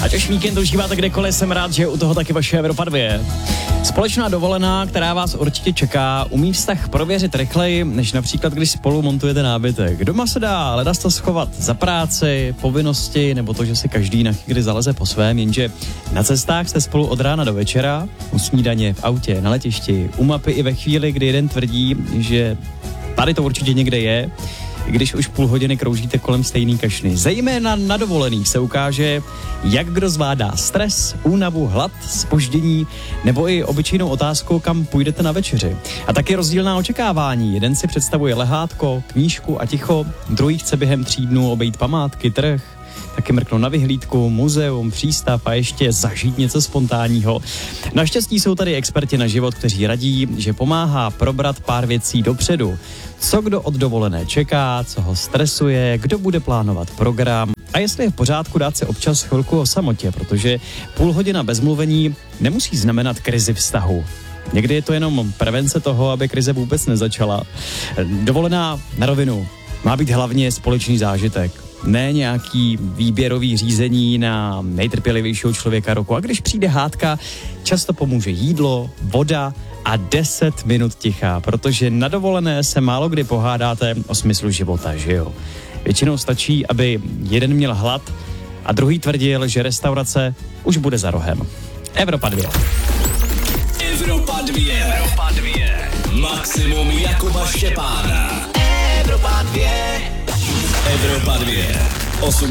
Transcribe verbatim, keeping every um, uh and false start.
Ať už víkend užíváte kdekoliv, jsem rád, že je u toho taky vaše Evropa dvě. Společná dovolená, která vás určitě čeká, umí vztah prověřit rychleji, než například, když spolu montujete nábytek. Doma se dá ledas to schovat za práci, povinnosti, nebo to, že si každý na chvíli zaleze po svém, jenže na cestách jste spolu od rána do večera, u snídaně, v autě, na letišti, u mapy i ve chvíli, kdy jeden tvrdí, že tady to určitě někde je, když už půl hodiny kroužíte kolem stejný kašny. Zejména na dovolených se ukáže, jak kdo zvládá stres, únavu, hlad, zpoždění nebo i obyčejnou otázku, kam půjdete na večeři. A taky rozdílná očekávání. Jeden si představuje lehátko, knížku a ticho, druhý chce během tří dnů obejít památky, trh, taky mrknout na vyhlídku, muzeum, přístav a ještě zažít něco spontánního. Naštěstí jsou tady experti na život, kteří radí, že pomáhá probrat pár věcí dopředu. Co kdo od dovolené čeká, co ho stresuje, kdo bude plánovat program a jestli je v pořádku dát si občas chvilku o samotě, protože půl hodina bez mluvení nemusí znamenat krizi vztahu. Někdy je to jenom prevence toho, aby krize vůbec nezačala. Dovolená na rovinu má být hlavně společný zážitek. Ne nějaký výběrový řízení na nejtrpělivějšího člověka roku. A když přijde hádka, často pomůže jídlo, voda a deset minut ticha, protože na dovolené se málo kdy pohádáte o smyslu života, že jo? Většinou stačí, aby jeden měl hlad a druhý tvrdil, že restaurace už bude za rohem. Evropa dvě. Evropa dvě. Evropa dvě. Maximum Jakuba Štěpána. Evropa dvě. Evropa dvě. osm